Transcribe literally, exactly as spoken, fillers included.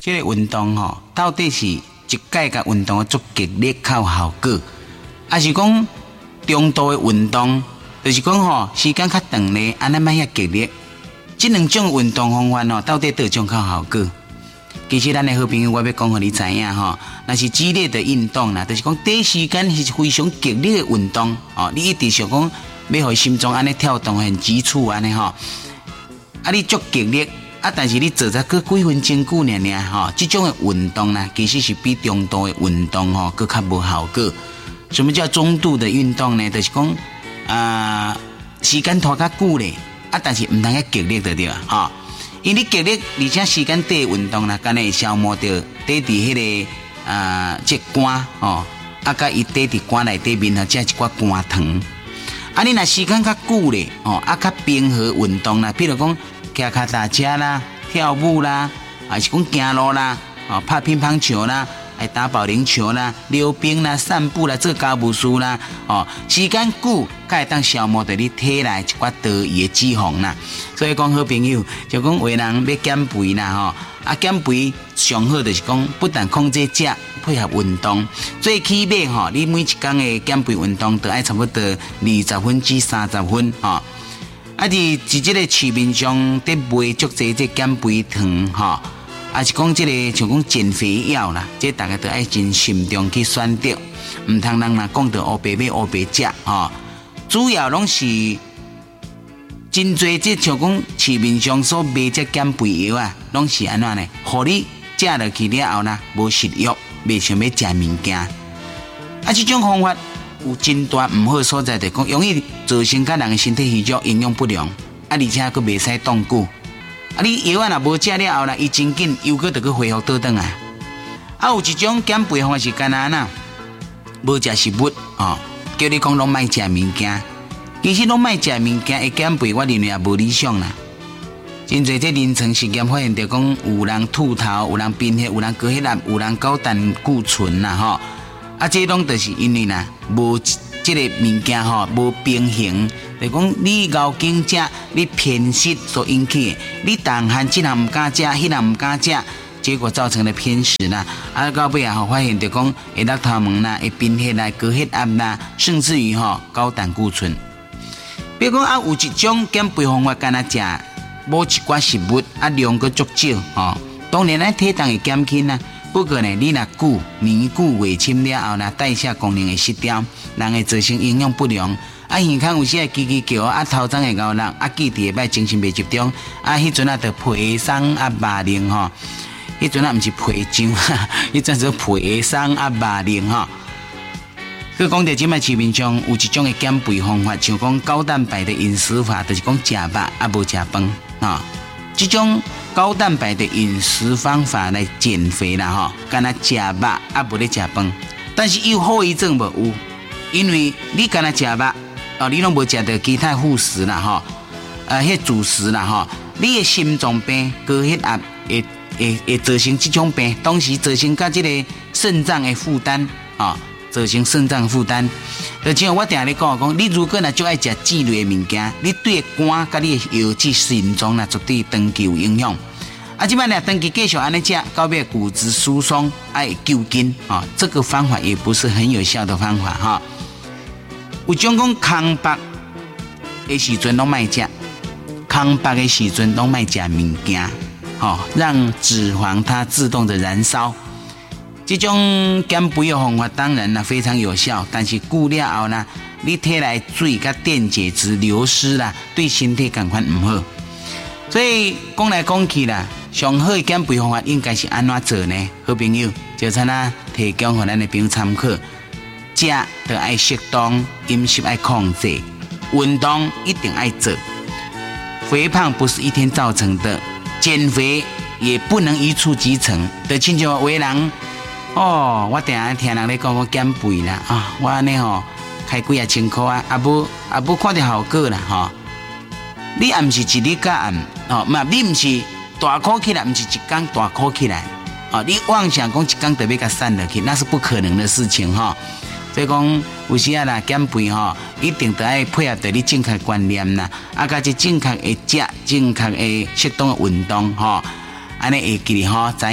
这个运动吼、哦，到底是一届甲运动做激烈较有效果，还是讲中度的运动，就是讲吼时间较长咧，安尼莫遐激烈。这两种运动方法哦，到底哪种较有效果？其实咱的好朋友，我要讲互你知影吼，那是激烈的运动啦，就是讲短时间是非常激烈的运动哦。你一直想讲要互心脏安尼跳动很急促安尼吼，啊你足激烈啊，但是你做才过几分钟久尔尔吼，这种的运动呢，其实是比中度的运动吼更较无效果。什么叫中度的运动呢？就是讲啊、呃、时间拖较久咧，啊但是唔通遐激烈就对啊吼。因为你激烈，而且时间短运动啦，干会消磨到底伫迄个啊，即肝哦，啊，甲伊底伫肝内底面啊，即一寡肝糖。啊，你若时间较久咧，哦，啊，较平和运动啦，比如讲骑脚踏车啦、跳舞啦，还是讲行路啦，哦，拍乒乓球啦，还打保龄球啦、溜冰啦、散步啦、做家务事啦，哦，时间久，才会当消磨到你体内一寡多余的脂肪啦。所以讲好朋友，就讲有人要减肥啦，吼，啊减肥上好就是讲，不但控制食，配合运动，最起码吼，你每一天的减肥运动都爱差不多二十分至三十分，吼。啊，伫伫即个市面上伫卖足侪即减肥糖，吼。啊是讲即个像讲减肥药啦，即大家都爱真慎重去选择，唔通人若讲到乌白买乌白食吼。主要拢是真侪即像讲市面上所卖即减肥药啊，拢是安怎呢？互你食落去了后呢，无食欲，袂想要食物件。啊，即种方法有真大唔好的所在，就讲容易造成甲人的身体虚弱、营养不良，啊，而且佫袂使当久。啊！你药啊，若无食了后啦，伊真紧又搁着去恢复倒转来。啊，有一种减肥方法是干哪呐？无食食物哦，叫你讲拢莫食物件。其实拢莫食物件，会减肥，我认为也无理想啦。真侪这临床实验发现着讲，有人秃头，有人贫血，有人高血压，有人高胆固醇啦吼。啊，这拢就是因为呐，无即个物件吼，无平衡。就讲你咬紧食，你偏食所引起的，你当含这项唔敢食，迄项唔敢食，结果造成了偏食啦。啊，到尾啊，吼发现就讲会落头毛啦，会贫血啦，高血压啦，甚至于吼高胆固醇。比如讲啊，有一种减肥方法，干那食无一寡食物，啊量佫足少吼。当然咱体重会减轻啦，不过呢，你若久年久月深了后呢，代谢功能会失调，人会造成营养不良。啊，耳孔有时会叽叽叫，啊头鬃会咬人，啊记忆会歹，精神袂集中，啊迄阵啊着皮霜啊麻灵吼，迄阵啊毋是皮痒，迄阵是皮霜啊麻灵吼。佮讲到即摆市面上有一种的减肥方法，像讲高蛋白的饮食法，就是讲食肉啊无食饭啊。这种高蛋白的饮食方法来减肥啦吼，干那食肉啊无咧食饭，但是有后遗症无有，因为你干那食肉。哦，你拢无食到其他副食啦吼，呃，迄主食啦吼，你的心脏病、高血压会会会造成这种病，同时造成甲这个肾脏的负担啊，造成肾脏负担。就像我定咧讲讲，你如果若就爱食脂类的物件，你对肝甲你的腰子、心脏啦，绝对长期有影响。啊，即摆呢，长期继续安尼食，到尾骨质疏松，爱救筋啊，这个方法也不是很有效的方法哈。有种讲空腹的时阵拢莫食，空腹的时阵拢莫食物件，吼，让脂肪它自动的燃烧。这种减肥的方法当然啦非常有效，但是久了后呢，你体内水甲电解质流失啦，对身体感官唔好。所以讲来讲去啦，上好的减肥方法应该是安怎做呢？好朋友，就像咱提供给咱的朋友参考。食就爱适当，饮食爱控制，运动一定爱做。肥胖不是一天造成的，减肥也不能一触即成。就亲像有的人，哦，我定下听人咧讲讲减肥啦，啊，我安尼吼开几啊千块啊，啊无啊无看到效果啦，吼、哦。你也唔是一日甲暗，哦，嘛你唔是大考起来，唔是一天大考起来，哦，你妄想讲一天就要甲散落去，那是不可能的事情，哈、哦。所以讲，有时啊啦减肥吼，一定得爱配合着你正确观念啦，啊，甲即正确的食，正确的适当的运动吼，安尼会记哩吼。